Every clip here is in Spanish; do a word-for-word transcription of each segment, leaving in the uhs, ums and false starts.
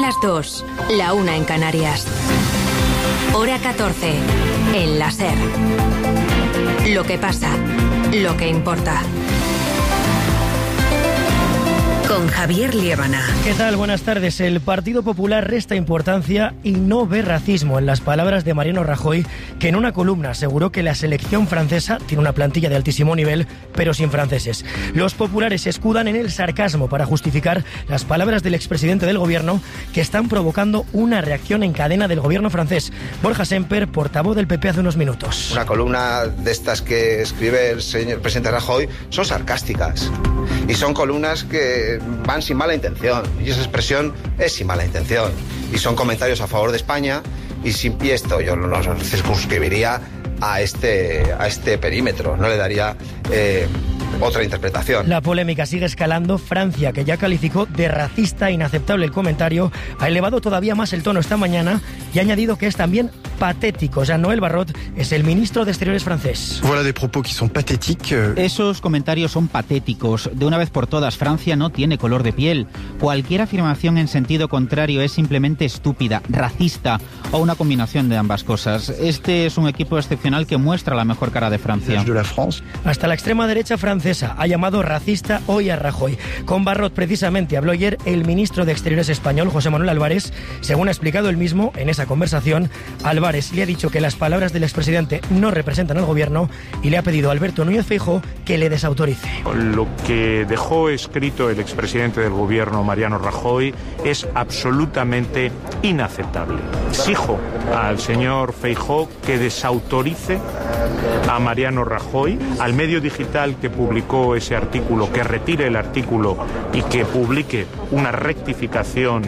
las dos, la una en Canarias. Hora catorce, en la SER. Lo que pasa, lo que importa. Con Javier Liébana. ¿Qué tal? Buenas tardes. El Partido Popular resta importancia y no ve racismo en las palabras de Mariano Rajoy, que en una columna aseguró que la selección francesa tiene una plantilla de altísimo nivel, pero sin franceses. Los populares se escudan en el sarcasmo para justificar las palabras del expresidente del gobierno, que están provocando una reacción en cadena del gobierno francés. Borja Semper, portavoz del P P hace unos minutos. Una columna de estas que escribe el señor presidente Rajoy son sarcásticas y son columnas que van sin mala intención, y esa expresión es sin mala intención, y son comentarios a favor de España, y, sin, y esto yo no lo circunscribiría a este, a este perímetro, no le daría eh, otra interpretación. La polémica sigue escalando. Francia, que ya calificó de racista e inaceptable el comentario, ha elevado todavía más el tono esta mañana y ha añadido que es también patético. Jean-Noël Barrot es el ministro de Exteriores francés. Voilà des propos qui sont pathétiques. Esos comentarios son patéticos. De una vez por todas, Francia no tiene color de piel. Cualquier afirmación en sentido contrario es simplemente estúpida, racista o una combinación de ambas cosas. Este es un equipo excepcional que muestra la mejor cara de Francia. Hasta la extrema derecha francesa ha llamado racista hoy a Rajoy. Con Barrot, precisamente, habló ayer el ministro de Exteriores español, José Manuel Álvarez. Según ha explicado él mismo en esa conversación, Álvarez le ha dicho que las palabras del expresidente no representan al gobierno y le ha pedido a Alberto Núñez Feijóo que le desautorice. Lo que dejó escrito el expresidente del gobierno, Mariano Rajoy, es absolutamente inaceptable. Exijo al señor Feijóo que desautorice a Mariano Rajoy, al medio digital que publicó ese artículo, que retire el artículo y que publique una rectificación.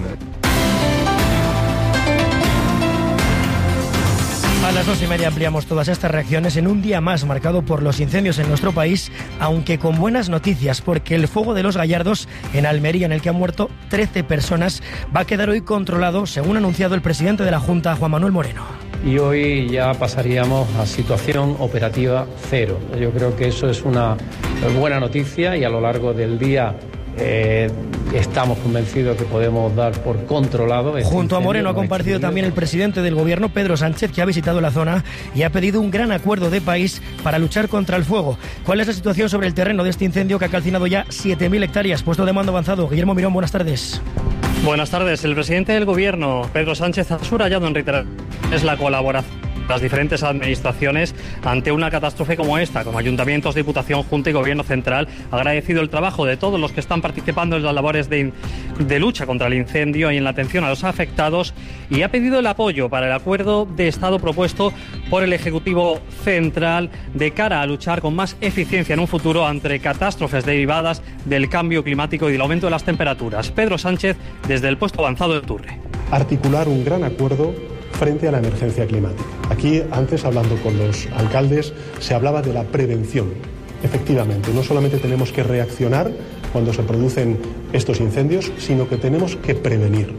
A las dos y media ampliamos todas estas reacciones en un día más marcado por los incendios en nuestro país, aunque con buenas noticias, porque el fuego de los Gallardos en Almería, en el que han muerto trece personas, va a quedar hoy controlado, según ha anunciado el presidente de la Junta, Juan Manuel Moreno. Y hoy ya pasaríamos a situación operativa cero. Yo creo que eso es una buena noticia y a lo largo del día Eh, estamos convencidos que podemos dar por controlado. Este Junto a Moreno ha no comparecido extendido. también el presidente del gobierno, Pedro Sánchez, que ha visitado la zona y ha pedido un gran acuerdo de país para luchar contra el fuego. ¿Cuál es la situación sobre el terreno de este incendio que ha calcinado ya siete mil hectáreas? Puesto de mando avanzado. Guillermo Mirón, buenas tardes. Buenas tardes. El presidente del gobierno, Pedro Sánchez, ha subrayado en reiteraciones la colaboración las diferentes administraciones ante una catástrofe como esta, como ayuntamientos, diputación, junta y gobierno central. Ha agradecido el trabajo de todos los que están participando en las labores de, de lucha contra el incendio y en la atención a los afectados, y ha pedido el apoyo para el acuerdo de Estado propuesto por el Ejecutivo Central de cara a luchar con más eficiencia en un futuro ante catástrofes derivadas del cambio climático y del aumento de las temperaturas. Pedro Sánchez, desde el puesto avanzado de Turre. Articular un gran acuerdo frente a la emergencia climática. Aquí, antes, hablando con los alcaldes, se hablaba de la prevención. Efectivamente, no solamente tenemos que reaccionar cuando se producen estos incendios, sino que tenemos que prevenir.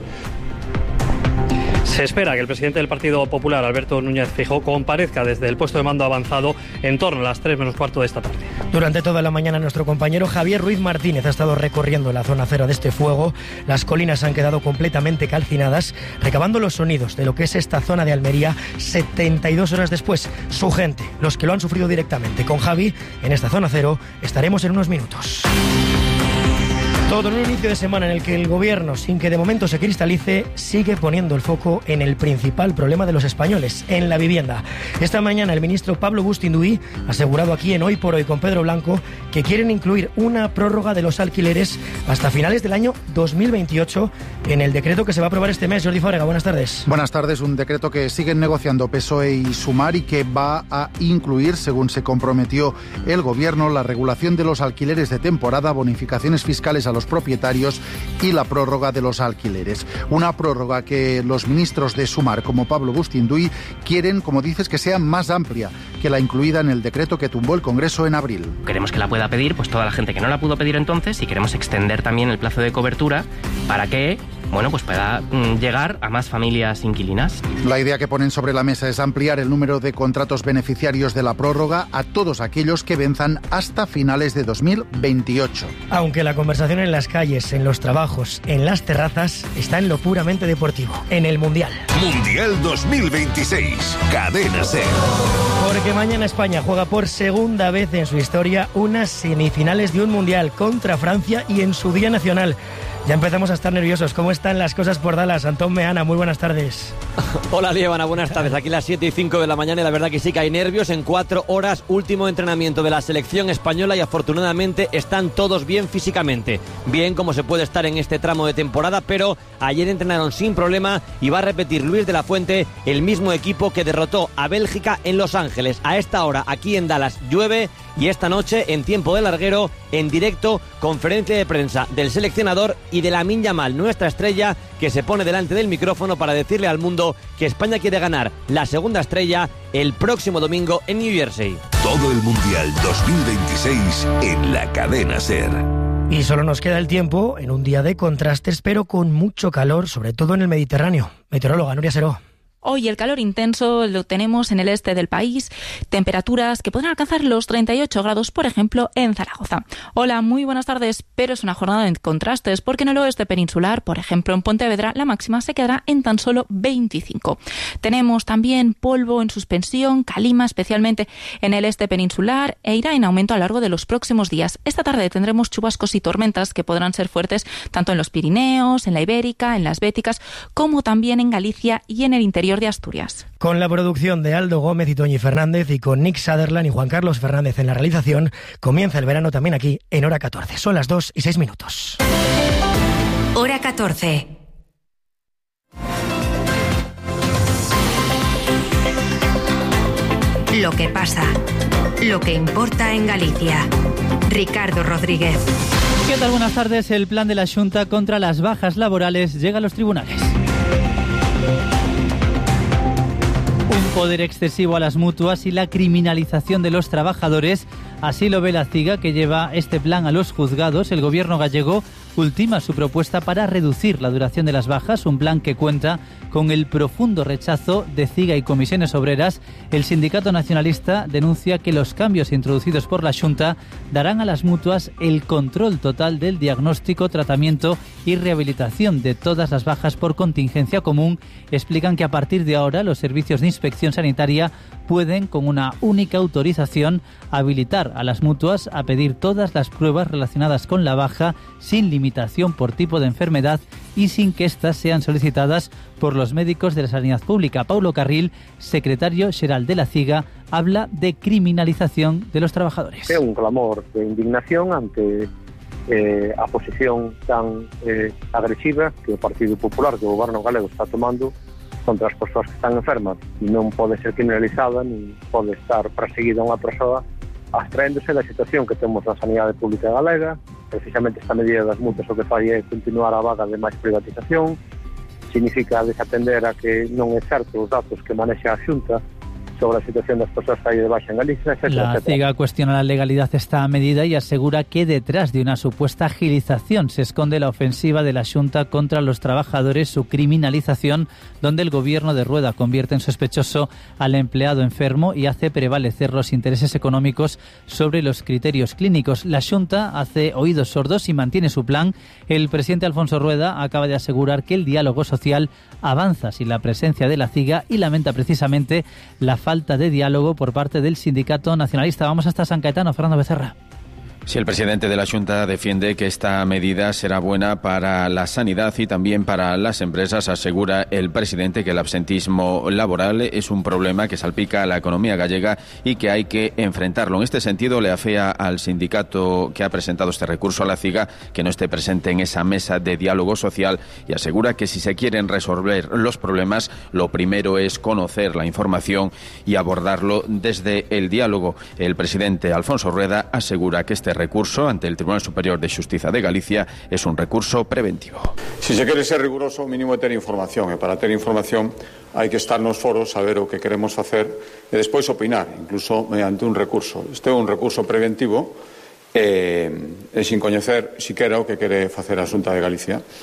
Se espera que el presidente del Partido Popular, Alberto Núñez Feijóo, comparezca desde el puesto de mando avanzado en torno a las tres menos cuarto de esta tarde. Durante toda la mañana nuestro compañero Javier Ruiz Martínez ha estado recorriendo la zona cero de este fuego. Las colinas han quedado completamente calcinadas, recabando los sonidos de lo que es esta zona de Almería setenta y dos horas después. Su gente, los que lo han sufrido directamente. Con Javi, en esta zona cero, estaremos en unos minutos. Todo en un inicio de semana en el que el gobierno, sin que de momento se cristalice, sigue poniendo el foco en el principal problema de los españoles, en la vivienda. Esta mañana el ministro Pablo Bustinduy ha asegurado aquí en Hoy por Hoy con Pedro Blanco que quieren incluir una prórroga de los alquileres hasta finales del año dos mil veintiocho en el decreto que se va a aprobar este mes. Jordi Fábrega, buenas tardes. Buenas tardes. Un decreto que siguen negociando P S O E y Sumar y que va a incluir, según se comprometió el gobierno, la regulación de los alquileres de temporada, bonificaciones fiscales a los propietarios y la prórroga de los alquileres. Una prórroga que los ministros de Sumar, como Pablo Bustinduy, quieren, como dices, que sea más amplia que la incluida en el decreto que tumbó el Congreso en abril. Queremos que la pueda pedir pues toda la gente que no la pudo pedir entonces, y queremos extender también el plazo de cobertura para que bueno, pues pueda mm, llegar a más familias inquilinas. La idea que ponen sobre la mesa es ampliar el número de contratos beneficiarios de la prórroga a todos aquellos que venzan hasta finales de dos mil veintiocho. Aunque la conversación en las calles, en los trabajos, en las terrazas, está en lo puramente deportivo, en el Mundial. Mundial dos mil veintiséis, Cadena SER. Porque mañana España juega por segunda vez en su historia unas semifinales de un Mundial contra Francia y en su día nacional. Ya empezamos a estar nerviosos. ¿Cómo están las cosas por Dallas? Antón Meana, muy buenas tardes. Hola, Lievana, buenas tardes. Aquí las siete y cinco de la mañana y la verdad que sí que hay nervios. En cuatro horas, último entrenamiento de la selección española y afortunadamente están todos bien físicamente. Bien como se puede estar en este tramo de temporada, pero ayer entrenaron sin problema y va a repetir Luis de la Fuente el mismo equipo que derrotó a Bélgica en Los Ángeles. A esta hora, aquí en Dallas, llueve y esta noche, en tiempo de larguero, en directo, conferencia de prensa del seleccionador y de Lamine Yamal, nuestra estrella, que se pone delante del micrófono para decirle al mundo que España quiere ganar la segunda estrella el próximo domingo en New Jersey. Todo el Mundial dos mil veintiséis en la Cadena SER. Y solo nos queda el tiempo en un día de contrastes, pero con mucho calor, sobre todo en el Mediterráneo. Meteoróloga Nuria Seró. Hoy el calor intenso lo tenemos en el este del país, temperaturas que pueden alcanzar los treinta y ocho grados, por ejemplo, en Zaragoza. Hola, muy buenas tardes, pero es una jornada de contrastes, porque en el oeste peninsular, por ejemplo, en Pontevedra, la máxima se quedará en tan solo veinticinco. Tenemos también polvo en suspensión, calima, especialmente en el este peninsular, e irá en aumento a lo largo de los próximos días. Esta tarde tendremos chubascos y tormentas que podrán ser fuertes tanto en los Pirineos, en la Ibérica, en las Béticas, como también en Galicia y en el interior de Asturias. Con la producción de Aldo Gómez y Toñi Fernández y con Nick Sutherland y Juan Carlos Fernández en la realización, comienza el verano también aquí en Hora catorce. Son las dos y seis minutos. Hora catorce. Lo que pasa, lo que importa en Galicia. Ricardo Rodríguez. ¿Qué tal? Buenas tardes. El plan de la Xunta contra las bajas laborales llega a los tribunales. Un poder excesivo a las mutuas y la criminalización de los trabajadores. Así lo ve la CIGA, que lleva este plan a los juzgados. El gobierno gallego ultima su propuesta para reducir la duración de las bajas, un plan que cuenta con el profundo rechazo de CIGA y comisiones obreras. El sindicato nacionalista denuncia que los cambios introducidos por la Xunta darán a las mutuas el control total del diagnóstico, tratamiento y rehabilitación de todas las bajas por contingencia común. Explican que a partir de ahora los servicios de inspección sanitaria pueden, con una única autorización, habilitar a las mutuas a pedir todas las pruebas relacionadas con la baja sin limitación por tipo de enfermedad y sin que éstas sean solicitadas por los médicos de la sanidad pública. Paulo Carril, secretario xeral de la CIGA, habla de criminalización de los trabajadores. É un clamor de indignación ante eh, a posición tan eh, agresiva que o Partido Popular, que o Goberno galego está tomando contra as persoas que están enfermas, e non pode ser criminalizada nin pode estar perseguida unha persoa abstraéndose da situación que temos na sanidade pública galega. Precisamente esta medida das multas o que fai é continuar a vaga de máis privatización, significa desatender a que non é certo os datos que manexa a Xunta sobre la situación de las personas que hay de baixa en Galicia, etcétera. La CIGA cuestiona la legalidad de esta medida y asegura que detrás de una supuesta agilización se esconde la ofensiva de la Xunta contra los trabajadores, su criminalización, donde el gobierno de Rueda convierte en sospechoso al empleado enfermo y hace prevalecer los intereses económicos sobre los criterios clínicos. La Xunta hace oídos sordos y mantiene su plan. El presidente Alfonso Rueda acaba de asegurar que el diálogo social avanza sin la presencia de la CIGA y lamenta precisamente la falta falta de diálogo por parte del sindicato nacionalista. Vamos hasta San Caetano, Fernando Becerra. Sí, el presidente de la Xunta defiende que esta medida será buena para la sanidad y también para las empresas. Asegura el presidente que el absentismo laboral es un problema que salpica a la economía gallega y que hay que enfrentarlo. En este sentido, le afea al sindicato que ha presentado este recurso a la CIGA que no esté presente en esa mesa de diálogo social y asegura que si se quieren resolver los problemas, lo primero es conocer la información y abordarlo desde el diálogo. El presidente Alfonso Rueda asegura que este recurso ante el Tribunal Superior de Xustiza de Galicia es un recurso preventivo. Si se quere ser riguroso, mínimo é ter información, e para ter información hai que estar nos foros, saber o que queremos facer e despois opinar, incluso mediante un recurso. Este é un recurso preventivo e, e sin coñecer siquera o que quere facer a Xunta de Galicia.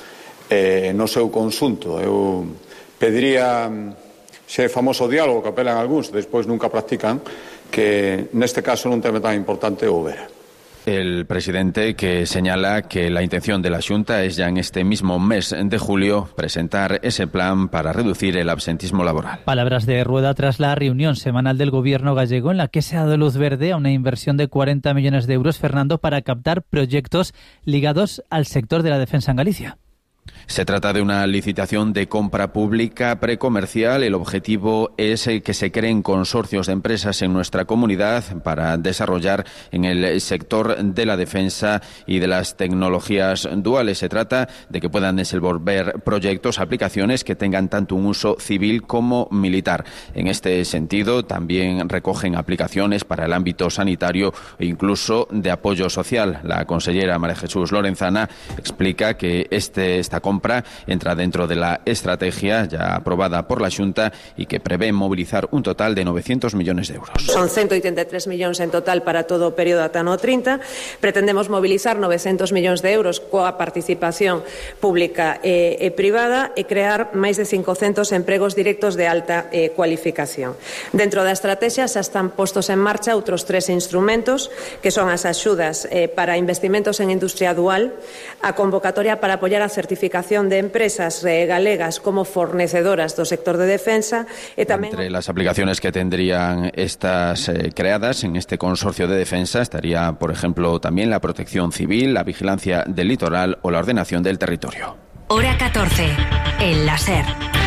eh, no seu consunto. Eu pediría ese famoso diálogo que apelan algúns, despois nunca practican, que neste caso nun tema tan importante houbera. El presidente que señala que la intención de la Xunta es ya en este mismo mes de julio presentar ese plan para reducir el absentismo laboral. Palabras de Rueda tras la reunión semanal del gobierno gallego en la que se ha dado luz verde a una inversión de cuarenta millones de euros, Fernando, para captar proyectos ligados al sector de la defensa en Galicia. Se trata de una licitación de compra pública precomercial. El objetivo es que se creen consorcios de empresas en nuestra comunidad para desarrollar en el sector de la defensa y de las tecnologías duales. Se trata de que puedan desenvolver proyectos, aplicaciones que tengan tanto un uso civil como militar. En este sentido, también recogen aplicaciones para el ámbito sanitario e incluso de apoyo social. La consellera María Jesús Lorenzana explica que este, esta compra entra dentro de la estrategia ya aprobada por la Xunta y que prevé movilizar un total de novecientos millones de euros. Son ciento ochenta y tres millóns en total para todo o período ata no trinta. Pretendemos movilizar novecientos millóns de euros coa participación pública e, e privada e crear máis de cincocentos empregos directos de alta eh, cualificación. Dentro da estrategia xa están postos en marcha outros tres instrumentos que son as axudas eh, para investimentos en industria dual, a convocatoria para apoiar a certificación de empresas eh, galegas como fornecedoras do sector de defensa e tamén... Entre las aplicaciones que tendrían estas eh, creadas en este consorcio de defensa estaría, por ejemplo, también la protección civil, la vigilancia del litoral o la ordenación del territorio. Hora catorce, en la SER.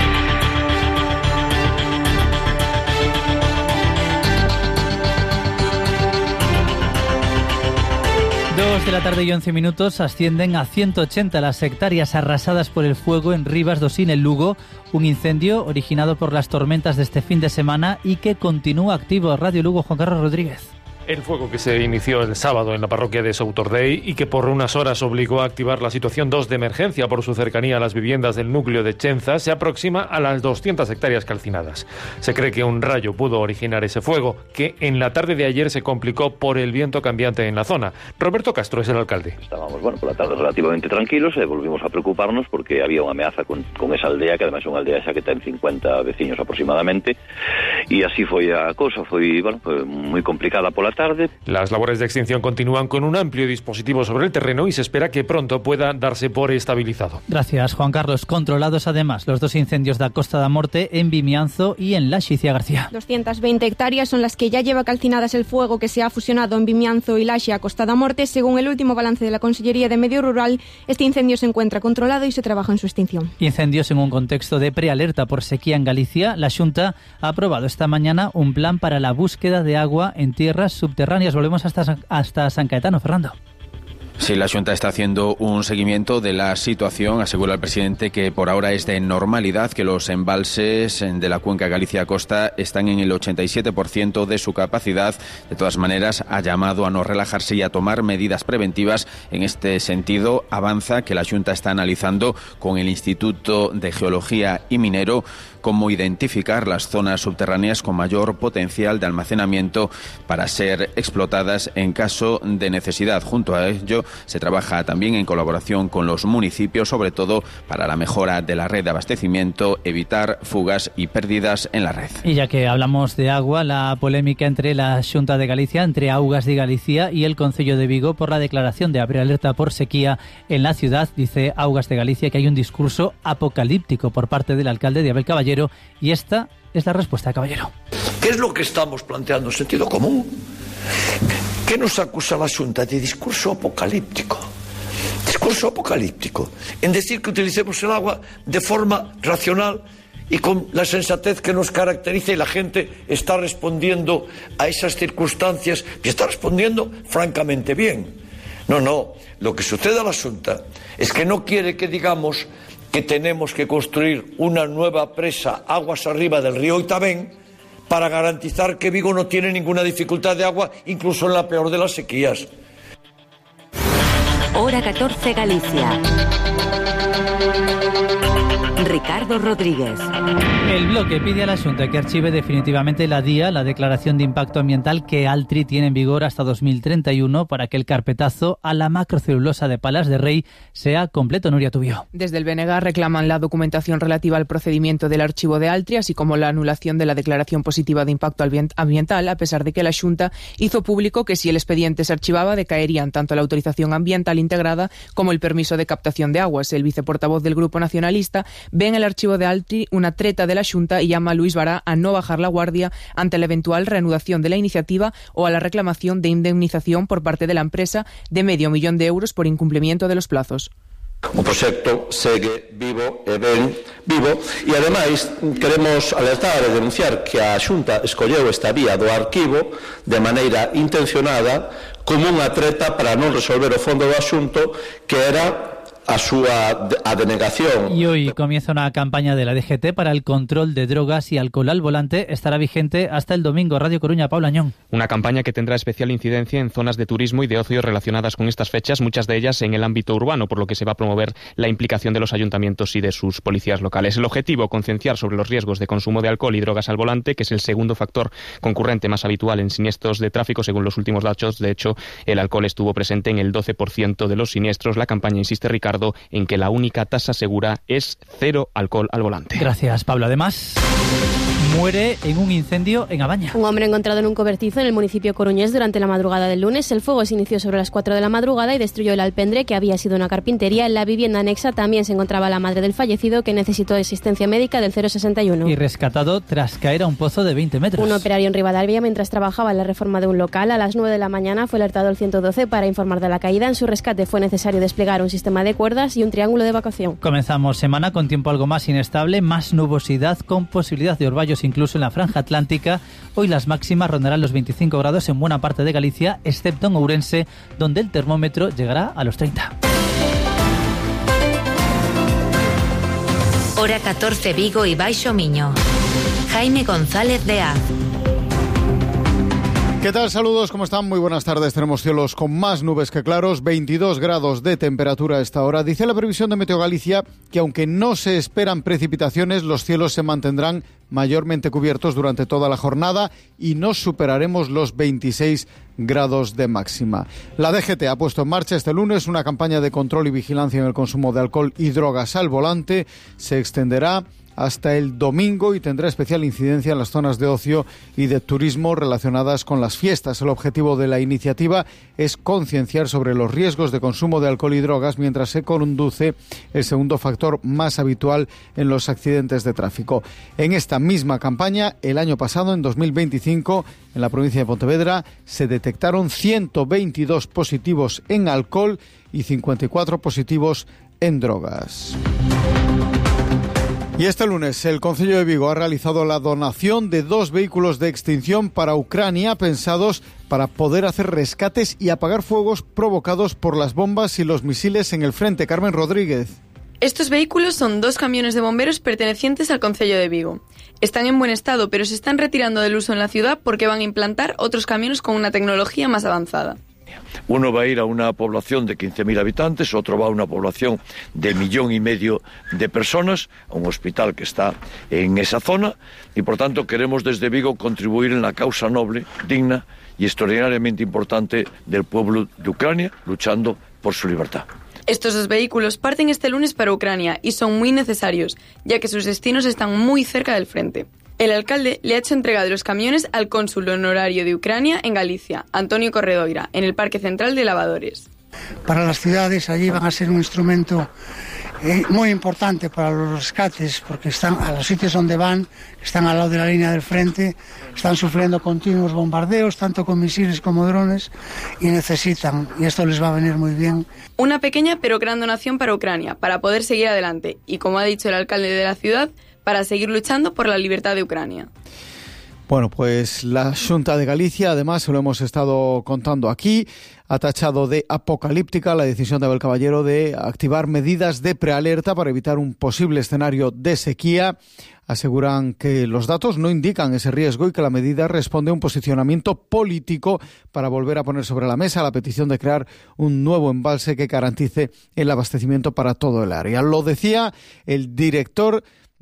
Dos de la tarde y once minutos. Ascienden a ciento ochenta las hectáreas arrasadas por el fuego en Rivas do Sil, en Lugo, un incendio originado por las tormentas de este fin de semana y que continúa activo. Radio Lugo, Juan Carlos Rodríguez. El fuego que se inició el sábado en la parroquia de Soutordei y que por unas horas obligó a activar la situación dos de emergencia por su cercanía a las viviendas del núcleo de Chenza se aproxima a las doscientas hectáreas calcinadas. Se cree que un rayo pudo originar ese fuego, que en la tarde de ayer se complicó por el viento cambiante en la zona. Roberto Castro es el alcalde. Estábamos, bueno, por la tarde relativamente tranquilos e volvimos a preocuparnos porque había unha ameaza con, con esa aldea, que además é unha aldea xa que ten cincuenta veciños aproximadamente, e así foi a cousa, foi, bueno, foi moi complicada pola tarde. Las labores de extinción continúan con un amplio dispositivo sobre el terreno y se espera que pronto pueda darse por estabilizado. Gracias, Juan Carlos. Controlados además los dos incendios da Costa da Morte en Vimianzo y en Laxe. García. doscientas veinte hectáreas son las que ya lleva calcinadas el fuego que se ha fusionado en Vimianzo y Laxe a Costa da Morte. Según el último balance de la Consellería de Medio Rural, este incendio se encuentra controlado y se trabaja en su extinción. Incendios en un contexto de prealerta por sequía en Galicia. La Xunta ha aprobado esta mañana un plan para la búsqueda de agua en tierras subterráneas. Volvemos hasta, hasta San Caetano, Fernando. Sí, la Xunta está haciendo un seguimiento de la situación. Asegura el presidente que por ahora es de normalidad, que los embalses de la cuenca Galicia-Costa están en el ochenta y siete por ciento de su capacidad. De todas maneras, ha llamado a no relajarse y a tomar medidas preventivas. En este sentido, avanza que la Xunta está analizando con el Instituto de Geología y Minero cómo identificar las zonas subterráneas con mayor potencial de almacenamiento para ser explotadas en caso de necesidad. Junto a ello, se trabaja también en colaboración con los municipios, sobre todo para la mejora de la red de abastecimiento, evitar fugas y pérdidas en la red. Y ya que hablamos de agua, la polémica entre la Xunta de Galicia, entre Augas de Galicia y el Concello de Vigo por la declaración de prealerta por sequía en la ciudad. Dice Augas de Galicia que hay un discurso apocalíptico por parte del alcalde de Abel Caballero, y esta es la respuesta de Caballero. ¿Qué es lo que estamos planteando? Sentido común. ¿Qué nos acusa la Xunta? De discurso apocalíptico. Discurso apocalíptico. En decir que utilicemos el agua de forma racional y con la sensatez que nos caracteriza, y la gente está respondiendo a esas circunstancias y está respondiendo francamente bien. No, no. Lo que sucede a la Xunta es que no quiere que digamos que tenemos que construir una nueva presa aguas arriba del río Oitabén para garantizar que Vigo no tiene ninguna dificultad de agua, incluso en la peor de las sequías. Hora catorce, Galicia. Ricardo Ricardo Rodríguez. El bloque pide a la Xunta que archive definitivamente la D I A, la Declaración de Impacto Ambiental que Altri tiene en vigor hasta dos mil treinta y uno, para que el carpetazo a la macrocelulosa de Palas de Rey sea completo. Nuria Tubio. Desde el B N G reclaman la documentación relativa al procedimiento del archivo de Altri, así como la anulación de la Declaración Positiva de Impacto Ambiental, a pesar de que la Xunta hizo público que si el expediente se archivaba decaerían tanto la autorización ambiental integrada como el permiso de captación de aguas. El viceportavoz del Grupo Nacionalista ve en el archivo de Altri una treta de la Xunta y llama a Luis Bará a no bajar la guardia ante la eventual reanudación de la iniciativa o a la reclamación de indemnización por parte de la empresa de medio millón de euros por incumplimiento de los plazos. O proxecto segue vivo e ben vivo e, ademais, queremos alertar e denunciar que a Xunta escolleu esta vía do arquivo de maneira intencionada como unha treta para non resolver o fondo do asunto, que era a súa a denegación. Y hoy comienza una campaña de la D G T para el control de drogas y alcohol al volante. Estará vigente hasta el domingo. Radio Coruña, Paula Añón. Una campaña que tendrá especial incidencia en zonas de turismo y de ocio relacionadas con estas fechas, muchas de ellas en el ámbito urbano, por lo que se va a promover la implicación de los ayuntamientos y de sus policías locales. El objetivo, concienciar sobre los riesgos de consumo de alcohol y drogas al volante, que es el segundo factor concurrente más habitual en siniestros de tráfico, según los últimos datos. De hecho, el alcohol estuvo presente en el doce por ciento de los siniestros. La campaña insiste, Ricardo, en que la única tasa segura es cero alcohol al volante. Gracias, Pablo. Además, muere en un incendio en Abaña. Un hombre encontrado en un cobertizo en el municipio coruñés durante la madrugada del lunes. El fuego se inició sobre las cuatro de la madrugada y destruyó el alpendre, que había sido una carpintería. En la vivienda anexa también se encontraba la madre del fallecido, que necesitó asistencia médica del cero sesenta y uno. Y rescatado tras caer a un pozo de veinte metros. Un operario en Rivadavia, mientras trabajaba en la reforma de un local, a las nueve de la mañana fue alertado el ciento doce para informar de la caída. En su rescate fue necesario desplegar un sistema de cuerdas y un triángulo de evacuación. Comenzamos semana con tiempo algo más inestable, más nubosidad, con posibilidad de orvallos incluso en la franja atlántica. Hoy las máximas rondarán los veinticinco grados en buena parte de Galicia, excepto en Ourense, donde el termómetro llegará a los treinta. Hora catorce, Vigo y Baixo Miño. Jaime González de Az. ¿Qué tal? Saludos, ¿cómo están? Muy buenas tardes. Tenemos cielos con más nubes que claros, veintidós grados de temperatura a esta hora. Dice la previsión de Meteo Galicia que aunque no se esperan precipitaciones, los cielos se mantendrán mayormente cubiertos durante toda la jornada y no superaremos los veintiséis grados de máxima. La D G T ha puesto en marcha este lunes una campaña de control y vigilancia en el consumo de alcohol y drogas al volante. Se extenderá hasta el domingo y tendrá especial incidencia en las zonas de ocio y de turismo relacionadas con las fiestas. El objetivo de la iniciativa es concienciar sobre los riesgos de consumo de alcohol y drogas mientras se conduce el segundo factor más habitual en los accidentes de tráfico. En esta misma campaña, el año pasado, en dos mil veinticinco, en la provincia de Pontevedra, se detectaron ciento veintidós positivos en alcohol y cincuenta y cuatro positivos en drogas. Y este lunes el Concello de Vigo ha realizado la donación de dos vehículos de extinción para Ucrania, pensados para poder hacer rescates y apagar fuegos provocados por las bombas y los misiles en el frente. Carmen Rodríguez. Estos vehículos son dos camiones de bomberos pertenecientes al Concello de Vigo. Están en buen estado, pero se están retirando del uso en la ciudad porque van a implantar otros camiones con una tecnología más avanzada. Uno va a ir a una población de quince mil habitantes, otro va a una población de millón y medio de personas, a un hospital que está en esa zona, y por tanto queremos desde Vigo contribuir en la causa noble, digna y extraordinariamente importante del pueblo de Ucrania, luchando por su libertad. Estos dos vehículos parten este lunes para Ucrania y son muy necesarios, ya que sus destinos están muy cerca del frente. El alcalde le ha hecho entrega de los camiones al cónsul honorario de Ucrania en Galicia, Antonio Corredoira, en el Parque Central de Lavadores. Para las ciudades allí van a ser un instrumento eh, muy importante para los rescates, porque están a los sitios donde van, están al lado de la línea del frente, están sufriendo continuos bombardeos, tanto con misiles como drones, y necesitan, y esto les va a venir muy bien. Una pequeña pero gran donación para Ucrania, para poder seguir adelante, y como ha dicho el alcalde de la ciudad, para seguir luchando por la libertad de Ucrania. Bueno, pues la Xunta de Galicia, además, se lo hemos estado contando aquí, ha tachado de apocalíptica la decisión de Abel Caballero de activar medidas de prealerta para evitar un posible escenario de sequía. Aseguran que los datos no indican ese riesgo y que la medida responde a un posicionamiento político para volver a poner sobre la mesa la petición de crear un nuevo embalse que garantice el abastecimiento para todo el área. Lo decía el director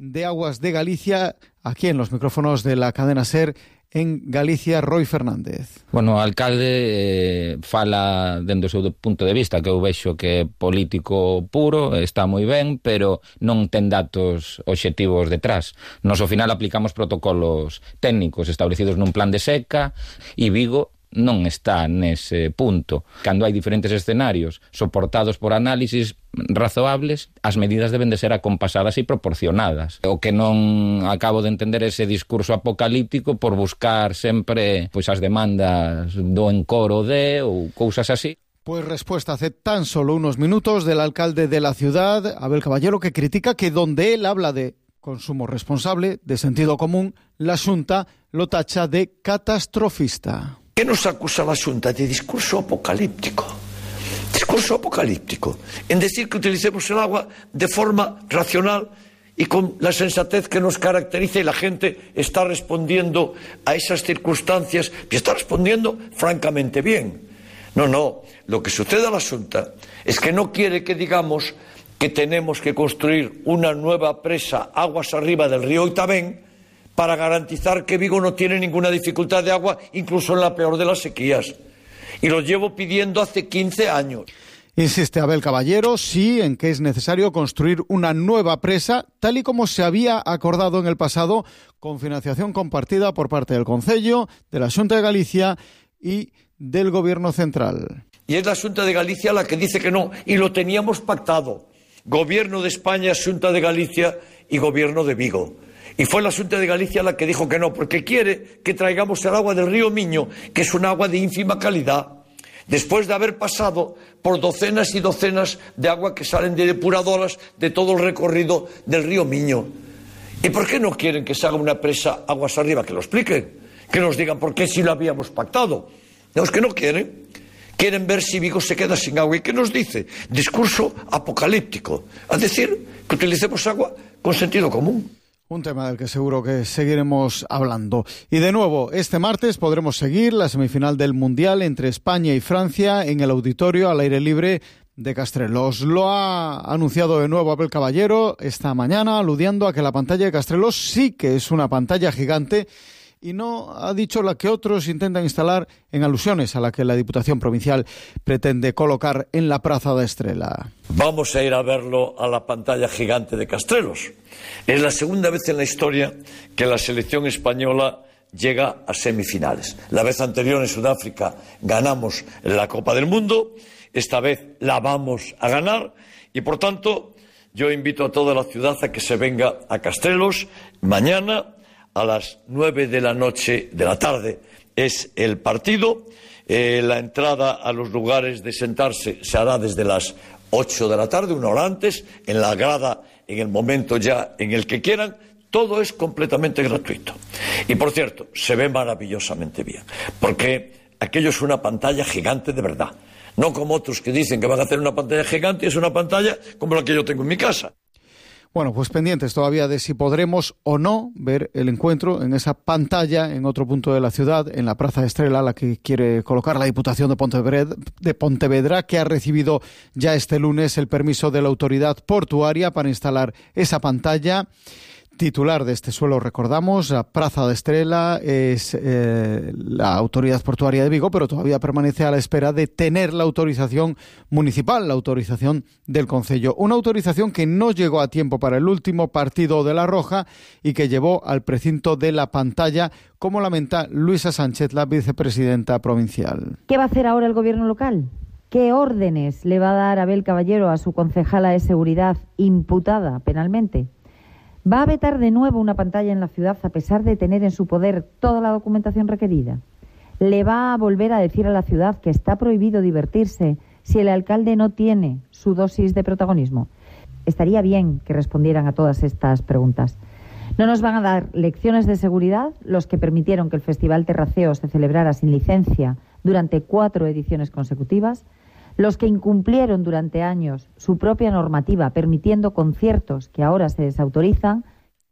de Aguas de Galicia, aquí en los micrófonos de la cadena SER en Galicia, Roy Fernández. Bueno, o alcalde eh, fala dende o seu punto de vista, que eu vexo que é político puro, está moi ben, pero non ten datos obxectivos detrás. Nos ao final aplicamos protocolos técnicos establecidos nun plan de seca e Vigo non está nese punto. Cando hai diferentes escenarios soportados por análisis razoables, as medidas deben de ser acompasadas e proporcionadas. O que non acabo de entender ese discurso apocalíptico por buscar sempre pois as demandas do encoro de ou cousas así. Pues respuesta hace tan solo unos minutos del alcalde de la ciudad, Abel Caballero, que critica que donde él habla de consumo responsable, de sentido común, la Xunta lo tacha de catastrofista. ¿Qué nos acusa la Xunta? De discurso apocalíptico. Discurso apocalíptico. En decir que utilicemos el agua de forma racional y con la sensatez que nos caracteriza, y la gente está respondiendo a esas circunstancias y está respondiendo francamente bien. No, no. Lo que sucede a la Xunta es que no quiere que digamos que tenemos que construir una nueva presa aguas arriba del río Oitabén para garantizar que Vigo no tiene ninguna dificultad de agua, incluso en la peor de las sequías. Y lo llevo pidiendo hace quince años. Insiste Abel Caballero, sí, en que es necesario construir una nueva presa, tal y como se había acordado en el pasado, con financiación compartida por parte del Concello, de la Xunta de Galicia y del Gobierno Central. Y es la Xunta de Galicia la que dice que no, y lo teníamos pactado. Gobierno de España, Xunta de Galicia y Gobierno de Vigo. Y fue la Xunta de Galicia la que dijo que no, porque quiere que traigamos el agua del río Miño, que es un agua de ínfima calidad, después de haber pasado por docenas y docenas de agua que salen de depuradoras de todo el recorrido del río Miño. ¿Y por qué no quieren que se haga una presa aguas arriba? Que lo expliquen, que nos digan por qué si lo habíamos pactado. No, es que no quieren. Quieren ver si Vigo se queda sin agua. ¿Y qué nos dice? Discurso apocalíptico. Es decir, que utilicemos agua con sentido común. Un tema del que seguro que seguiremos hablando. Y de nuevo, este martes podremos seguir la semifinal del Mundial entre España y Francia en el auditorio al aire libre de Castrelos. Lo ha anunciado de nuevo Abel Caballero esta mañana, aludiendo a que la pantalla de Castrelos sí que es una pantalla gigante y no ha dicho la que otros intentan instalar en alusiones a la que la Diputación Provincial pretende colocar en la Praza de Estrela. Vamos a ir a verlo a la pantalla gigante de Castrelos. Es la segunda vez en la historia que la selección española llega a semifinales. La vez anterior en Sudáfrica ganamos la Copa del Mundo, esta vez la vamos a ganar y por tanto yo invito a toda la ciudad a que se venga a Castrelos mañana a las nueve de la noche de la tarde. Es el partido. Eh, la entrada a los lugares de sentarse se hará desde las ocho de la tarde, una hora antes, en la grada, en el momento ya en el que quieran. Todo es completamente gratuito. Y por cierto, se ve maravillosamente bien, porque aquello es una pantalla gigante de verdad. No como otros que dicen que van a hacer una pantalla gigante, es una pantalla como la que yo tengo en mi casa. Bueno, pues pendientes todavía de si podremos o no ver el encuentro en esa pantalla en otro punto de la ciudad, en la Praza de Estrela, la que quiere colocar la Diputación de Pontevedra, de Pontevedra, que ha recibido ya este lunes el permiso de la autoridad portuaria para instalar esa pantalla. Titular de este suelo, recordamos, la Praza de Estrela es eh, la Autoridad Portuaria de Vigo, pero todavía permanece a la espera de tener la autorización municipal, la autorización del Concello. Una autorización que no llegó a tiempo para el último partido de La Roja y que llevó al precinto de la pantalla, como lamenta Luisa Sánchez, la vicepresidenta provincial. ¿Qué va a hacer ahora el gobierno local? ¿Qué órdenes le va a dar Abel Caballero a su concejala de seguridad imputada penalmente? ¿Va a vetar de nuevo una pantalla en la ciudad a pesar de tener en su poder toda la documentación requerida? ¿Le va a volver a decir a la ciudad que está prohibido divertirse si el alcalde no tiene su dosis de protagonismo? Estaría bien que respondieran a todas estas preguntas. ¿No nos van a dar lecciones de seguridad los que permitieron que el Festival Terraceo se celebrara sin licencia durante cuatro ediciones consecutivas? Los que incumplieron durante años su propia normativa permitiendo conciertos que ahora se desautorizan.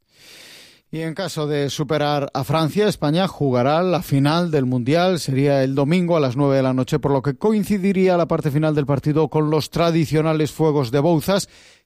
Y en caso de superar a Francia, España jugará la final del Mundial. Sería el domingo a las nueve de la noche, por lo que coincidiría la parte final del partido con los tradicionales fuegos de Bouzas,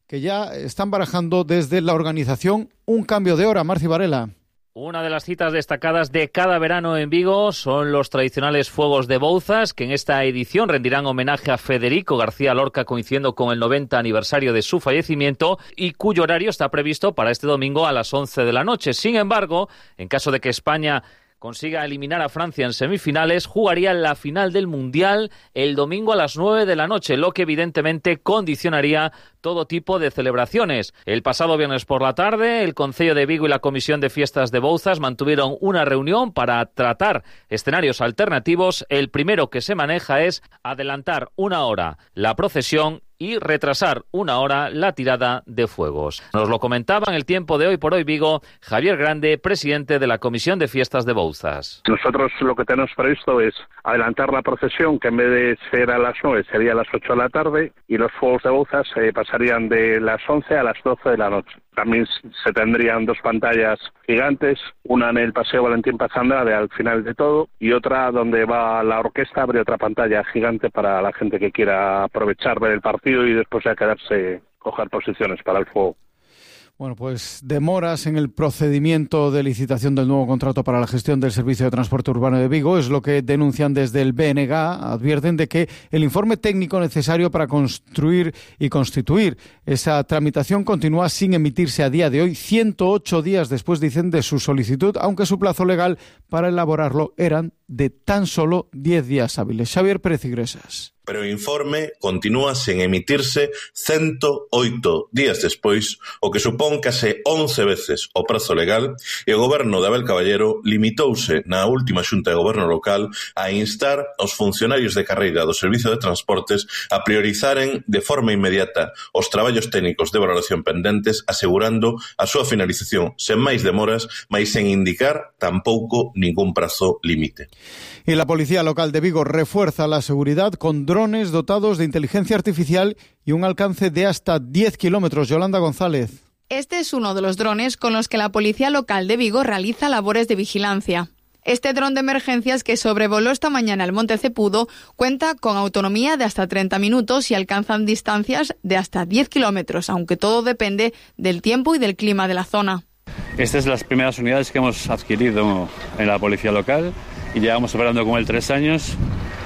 que ya están barajando desde la organización un cambio de hora. Marci Varela. Una de las citas destacadas de cada verano en Vigo son los tradicionales Fuegos de Bouzas, que en esta edición rendirán homenaje a Federico García Lorca, coincidiendo con el noventa aniversario de su fallecimiento, y cuyo horario está previsto para este domingo a las once de la noche. Sin embargo, en caso de que España consiga eliminar a Francia en semifinales, jugaría la final del Mundial el domingo a las nueve de la noche, lo que evidentemente condicionaría todo tipo de celebraciones. El pasado viernes por la tarde, el Concello de Vigo y la Comisión de Fiestas de Bouzas mantuvieron una reunión para tratar escenarios alternativos. El primero que se maneja es adelantar una hora la procesión y retrasar una hora la tirada de fuegos. Nos lo comentaba en el tiempo de Hoy por Hoy Vigo Javier Grande, presidente de la Comisión de Fiestas de Bouzas. Nosotros lo que tenemos previsto es adelantar la procesión, que en vez de ser a las nueve sería a las ocho de la tarde, y los fuegos de Bouzas eh, pasarían de las once a las doce de la noche. También se tendrían dos pantallas gigantes, una en el Paseo Valentín Paz Andrade al final de todo y otra donde va la orquesta. Habría otra pantalla gigante para la gente que quiera aprovechar, ver el partido y después ya quedarse, coger posiciones para el fuego. Bueno, pues demoras en el procedimiento de licitación del nuevo contrato para la gestión del Servicio de Transporte Urbano de Vigo es lo que denuncian desde el B N G. Advierten de que el informe técnico necesario para construir y constituir esa tramitación continúa sin emitirse a día de hoy, ciento ocho días después, dicen, de su solicitud, aunque su plazo legal para elaborarlo eran de tan solo diez días hábiles. Xavier Pérez Iglesias. Pero o informe continúa sen emitirse ciento oito días despois, o que supón case once veces o prazo legal, e o goberno de Abel Caballero limitouse na última xunta de goberno local a instar aos funcionarios de carreira do Servicio de Transportes a priorizaren de forma inmediata os traballos técnicos de valoración pendentes, asegurando a súa finalización sen máis demoras, mais sen indicar tampouco ningún prazo límite. Y la Policía Local de Vigo refuerza la seguridad con drones dotados de inteligencia artificial y un alcance de hasta diez kilómetros. Yolanda González. Este es uno de los drones con los que la Policía Local de Vigo realiza labores de vigilancia. Este dron de emergencias que sobrevoló esta mañana el Monte Cepudo cuenta con autonomía de hasta treinta minutos y alcanzan distancias de hasta diez kilómetros, aunque todo depende del tiempo y del clima de la zona. Estas son las primeras unidades que hemos adquirido en la Policía Local y llevamos operando con él tres años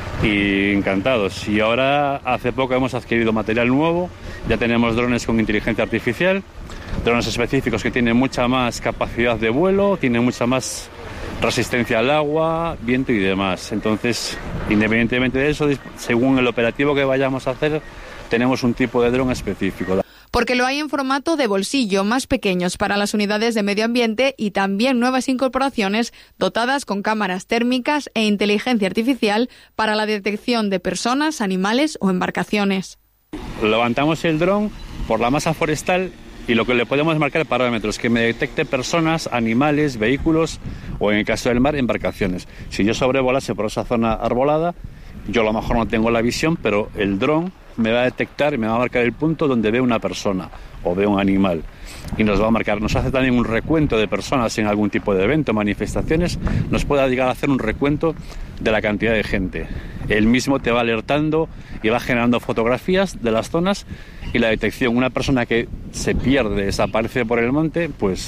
y encantados. Y ahora, hace poco, hemos adquirido material nuevo, ya tenemos drones con inteligencia artificial, drones específicos que tienen mucha más capacidad de vuelo, tienen mucha más resistencia al agua, viento y demás. Entonces, independientemente de eso, según el operativo que vayamos a hacer, tenemos un tipo de dron específico. Porque lo hay en formato de bolsillo, más pequeños para las unidades de medio ambiente y también nuevas incorporaciones dotadas con cámaras térmicas e inteligencia artificial para la detección de personas, animales o embarcaciones. Levantamos el dron por la masa forestal y lo que le podemos marcar parámetros, que me detecte personas, animales, vehículos o, en el caso del mar, embarcaciones. Si yo sobrevolase por esa zona arbolada, yo a lo mejor no tengo la visión, pero el dron me va a detectar y me va a marcar el punto donde ve una persona o ve un animal. Y nos va a marcar, nos hace también un recuento de personas en algún tipo de evento, manifestaciones, nos puede llegar a hacer un recuento de la cantidad de gente. Él mismo te va alertando y va generando fotografías de las zonas y la detección. Una persona que se pierde, desaparece por el monte, pues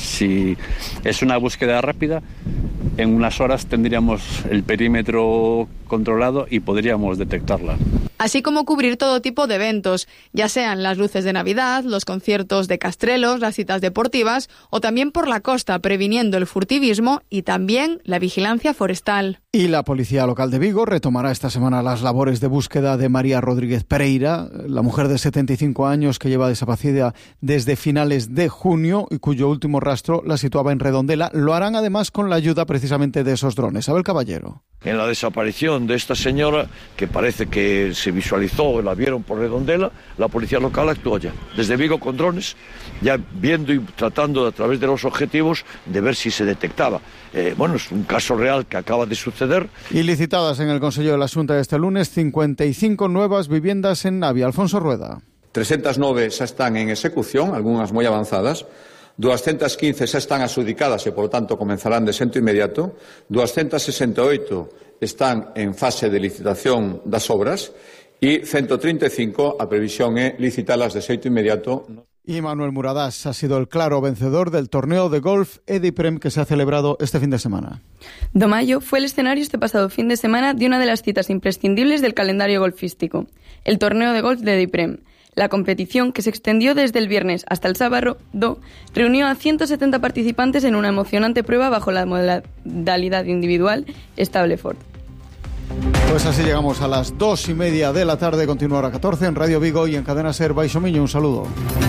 si es una búsqueda rápida, en unas horas tendríamos el perímetro controlado y podríamos detectarla. Así como cubrir todo tipo de eventos, ya sean las luces de Navidad, los conciertos de Castrelos, las citas deportivas o también por la costa, previniendo el furtivismo y también la vigilancia forestal. Y la Policía Local de Vigo retomará esta semana las labores de búsqueda de María Rodríguez Pereira, la mujer de setenta y cinco años que lleva desaparecida desde finales de junio y cuyo último rastro la situaba en Redondela. Lo harán además con la ayuda precisamente de esos drones. Abel Caballero. En la desaparición de esta señora, que parece que se visualizó, la vieron por Redondela, la Policía Local actuó ya, desde Vigo con drones, ya viendo y tratando a través de los objetivos de ver si se detectaba. Eh, bueno, es un caso real que acaba de suceder. Y licitadas en el Consejo de la Xunta este lunes cincuenta y cinco nuevas viviendas en Navia. Alfonso Rueda. trescientas nueve xa están en execución, algunhas moi avanzadas. doscientas quince xa están adxudicadas e, por tanto, comenzarán de xento inmediato. doscientas sesenta e oito están en fase de licitación das obras E ciento treinta e cinco, a previsión é licitalas de xeito inmediato. Y Manuel Muradás ha sido el claro vencedor del torneo de golf Ediprem que se ha celebrado este fin de semana. Do Mayo fue el escenario este pasado fin de semana de una de las citas imprescindibles del calendario golfístico, el torneo de golf de Ediprem. La competición, que se extendió desde el viernes hasta el sábado, reunió a ciento setenta participantes en una emocionante prueba bajo la modalidad individual Stableford. Pues así llegamos a las dos y media de la tarde, continúa hora catorce en Radio Vigo y en Cadena Ser Baixo Miño. Un saludo.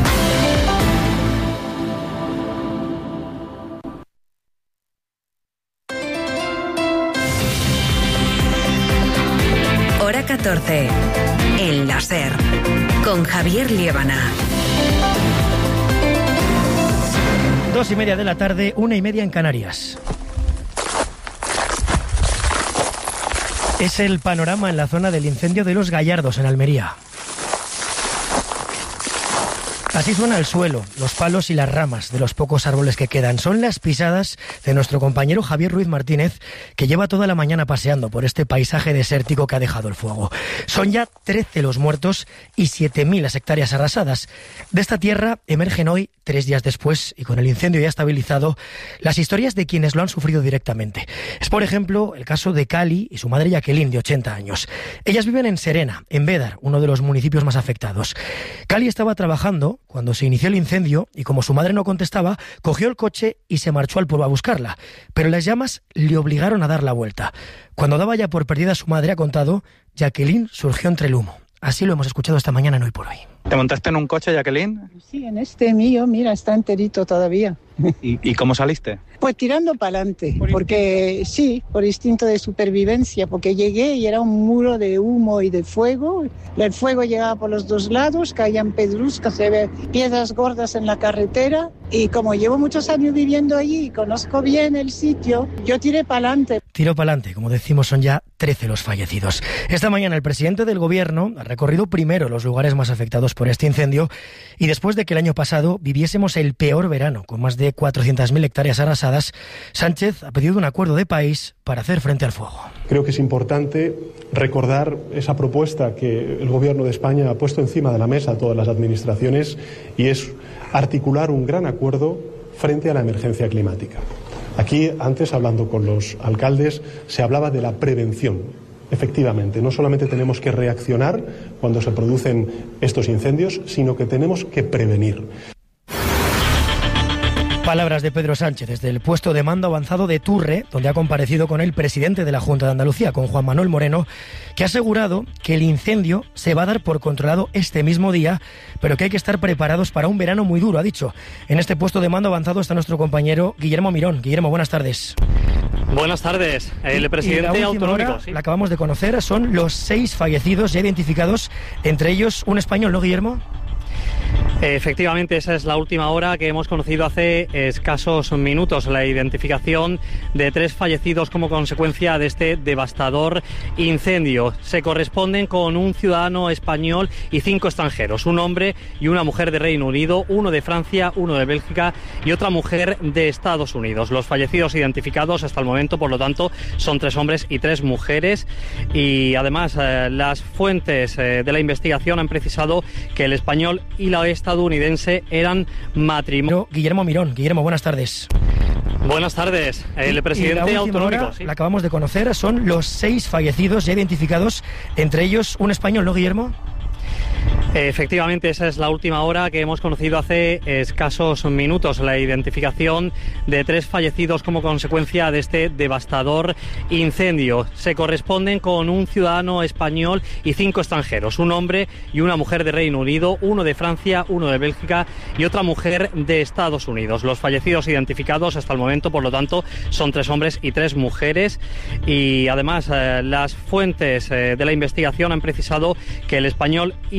Hora catorce, en la Ser, con Javier Liébana. Dos y media de la tarde, una y media en Canarias. Es el panorama en la zona del incendio de Los Gallardos, en Almería. Así suena el suelo, los palos y las ramas de los pocos árboles que quedan. Son las pisadas de nuestro compañero Javier Ruiz Martínez, que lleva toda la mañana paseando por este paisaje desértico que ha dejado el fuego. Son ya trece los muertos y siete mil las hectáreas arrasadas. De esta tierra emergen hoy, tres días después, y con el incendio ya estabilizado, las historias de quienes lo han sufrido directamente. Es, por ejemplo, el caso de Cali y su madre Jacqueline, de ochenta años. Ellas viven en Serena, en Bédar, uno de los municipios más afectados. Cali estaba trabajando cuando se inició el incendio y, como su madre no contestaba, cogió el coche y se marchó al pueblo a buscarla. Pero las llamas le obligaron a dar la vuelta. Cuando daba ya por perdida a su madre, ha contado, Jacqueline surgió entre el humo. Así lo hemos escuchado esta mañana en Hoy por Hoy. ¿Te montaste en un coche, Jacqueline? Sí, en este mío, mira, está enterito todavía. ¿Y, y cómo saliste? Pues tirando para adelante, porque sí, por instinto de supervivencia, porque llegué y era un muro de humo y de fuego. El fuego llegaba por los dos lados, caían pedruscas, se ve piedras gordas en la carretera, y como llevo muchos años viviendo allí y conozco bien el sitio, yo tiré para adelante. Tiro para adelante, como decimos, son ya trece los fallecidos. Esta mañana el presidente del gobierno ha recorrido primero los lugares más afectados por este incendio, y después de que el año pasado viviésemos el peor verano, con más de cuatrocientas mil hectáreas arrasadas, Sánchez ha pedido un acuerdo de país para hacer frente al fuego. Creo que es importante recordar esa propuesta que el Gobierno de España ha puesto encima de la mesa a todas las administraciones, y es articular un gran acuerdo frente a la emergencia climática. Aquí, antes, hablando con los alcaldes, se hablaba de la prevención. Efectivamente, no solamente tenemos que reaccionar cuando se producen estos incendios, sino que tenemos que prevenir. Palabras de Pedro Sánchez desde el puesto de mando avanzado de Turre, donde ha comparecido con el presidente de la Junta de Andalucía, con Juan Manuel Moreno, que ha asegurado que el incendio se va a dar por controlado este mismo día, pero que hay que estar preparados para un verano muy duro, ha dicho. En este puesto de mando avanzado está nuestro compañero Guillermo Mirón. Guillermo, buenas tardes. Buenas tardes. El presidente y la autonómico. Hora, ¿sí? La acabamos de conocer, son los seis fallecidos ya identificados, entre ellos un español, ¿no, Guillermo? Efectivamente, esa es la última hora que hemos conocido hace escasos minutos, la identificación de tres fallecidos como consecuencia de este devastador incendio. Se corresponden con un ciudadano español y cinco extranjeros, un hombre y una mujer de Reino Unido, uno de Francia, uno de Bélgica y otra mujer de Estados Unidos. Los fallecidos identificados hasta el momento, por lo tanto, son tres hombres y tres mujeres, y además eh, las fuentes eh, de la investigación han precisado que el español y la estadounidense eran matrimonio. Guillermo Mirón. Guillermo, buenas tardes. Buenas tardes. El y, presidente y la autonómico. Hora, ¿sí? La acabamos de conocer, son los seis fallecidos ya identificados, entre ellos un español, ¿no, Guillermo? Efectivamente, esa es la última hora que hemos conocido hace escasos minutos, la identificación de tres fallecidos como consecuencia de este devastador incendio. Se corresponden con un ciudadano español y cinco extranjeros, un hombre y una mujer de Reino Unido, uno de Francia, uno de Bélgica y otra mujer de Estados Unidos. Los fallecidos identificados hasta el momento, por lo tanto, son tres hombres y tres mujeres, y además eh, las fuentes eh, de la investigación han precisado que el español y la estadounidense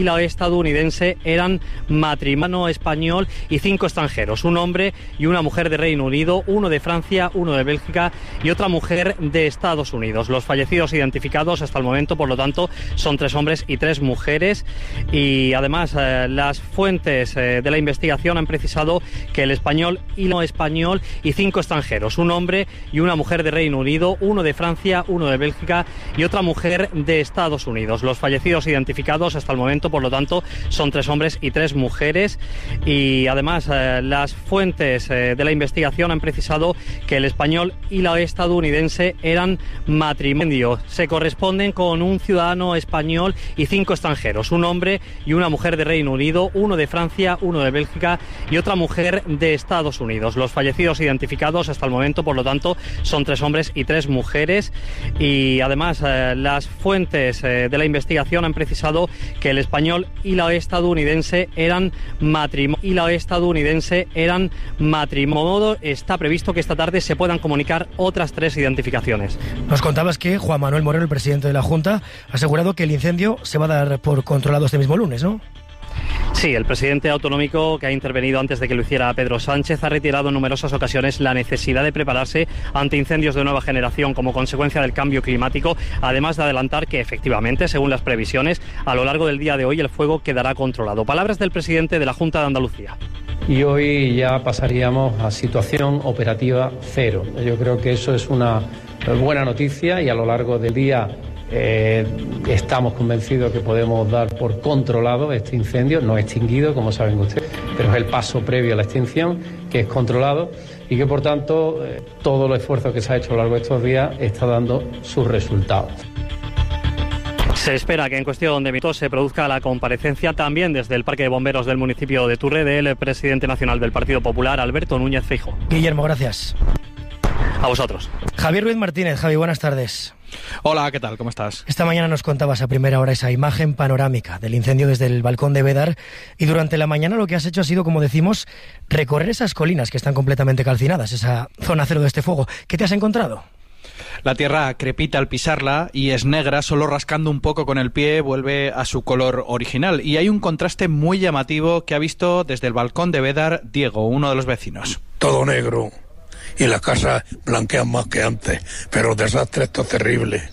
estadounidense eran matrimonio español y cinco extranjeros, un hombre y una mujer de Reino Unido, uno de Francia, uno de Bélgica y otra mujer de Estados Unidos. Los fallecidos identificados hasta el momento, por lo tanto, son tres hombres y tres mujeres. Y además, eh, las fuentes eh, de la investigación han precisado que el español y no español y cinco extranjeros, un hombre y una mujer de Reino Unido, uno de Francia, uno de Bélgica y otra mujer de Estados Unidos. Los fallecidos identificados hasta el momento, por lo tanto, son tres hombres y tres mujeres. Y además, eh, las fuentes eh, de la investigación han precisado que el español y la estadounidense eran matrimonio. Se corresponden con un ciudadano español y cinco extranjeros, un hombre y una mujer de Reino Unido, uno de Francia, uno de Bélgica y otra mujer de Estados Unidos. Los fallecidos identificados hasta el momento, por lo tanto, son tres hombres y tres mujeres. Y además, eh, las fuentes eh, de la investigación han precisado que el español y la estadounidense eran matrimonio y la estadounidense eran matrimonio. Está previsto que esta tarde se puedan comunicar otras tres identificaciones. Nos contabas que Juan Manuel Moreno, el presidente de la Junta, ha asegurado que el incendio se va a dar por controlado este mismo lunes, ¿no? Sí, el presidente autonómico, que ha intervenido antes de que lo hiciera Pedro Sánchez, ha reiterado en numerosas ocasiones la necesidad de prepararse ante incendios de nueva generación como consecuencia del cambio climático, además de adelantar que efectivamente, según las previsiones, a lo largo del día de hoy el fuego quedará controlado. Palabras del presidente de la Junta de Andalucía. Y hoy ya pasaríamos a situación operativa cero. Yo creo que eso es una buena noticia y a lo largo del día Eh, estamos convencidos que podemos dar por controlado este incendio, no extinguido, como saben ustedes, pero es el paso previo a la extinción, que es controlado y que, por tanto, eh, todo el esfuerzo que se ha hecho a lo largo de estos días está dando sus resultados. Se espera que en cuestión de minutos se produzca la comparecencia también desde el Parque de Bomberos del municipio de Turre del presidente nacional del Partido Popular, Alberto Núñez Feijóo. Guillermo, gracias. A vosotros. Javier Ruiz Martínez. Javi, buenas tardes. Hola, ¿qué tal? ¿Cómo estás? Esta mañana nos contabas a primera hora esa imagen panorámica del incendio desde el balcón de Bédar y durante la mañana lo que has hecho ha sido, como decimos, recorrer esas colinas que están completamente calcinadas, esa zona cero de este fuego. ¿Qué te has encontrado? La tierra crepita al pisarla y es negra, solo rascando un poco con el pie vuelve a su color original. Y hay un contraste muy llamativo que ha visto desde el balcón de Bédar Diego, uno de los vecinos. Todo negro y las casas blanquean más que antes, pero el desastre esto es terrible.